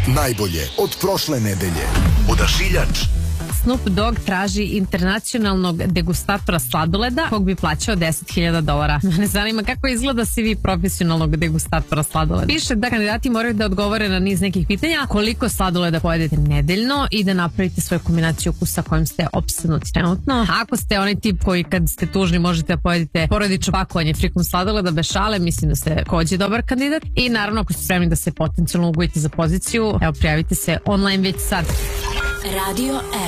Najbolje od prošle nedelje. Odašiljač. Snoop Dogg traži internacionalnog degustatora sladoleda kog bi plaćao $10.000. Mene zanima kako izgleda CV profesionalnog degustatora sladoleda. Piše da kandidati moraju da odgovore na niz nekih pitanja, koliko sladoleda pojedete nedeljno i da napravite svoju kombinaciju ukusa kojim ste opsednuti trenutno. Ako ste onaj tip koji kad ste tužni možete da pojedete porodično pakovanje frikom sladoleda bez šale, mislim da ste takođe dobar kandidat. I naravno ako ste spremni da se potencijalno ugojite za poziciju, evo prijavite se online već sad. Radio